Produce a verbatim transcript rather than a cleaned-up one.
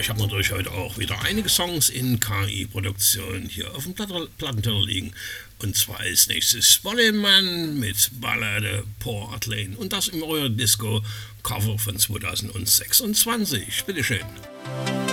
ich habe natürlich heute auch wieder einige Songs in K I-Produktion hier auf dem Plattenteller liegen. Und zwar als nächstes Bolleman mit Ballade Port Lane und das im Eurodisco Cover von zweitausendsechsundzwanzig. Bitteschön.